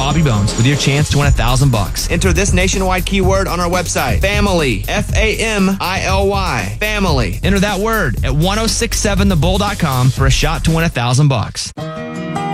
Bobby Bones with your chance to win $1,000. Enter this nationwide keyword on our website. Family. Family. Family. Enter that word at 1067thebull.com for a shot to win $1,000.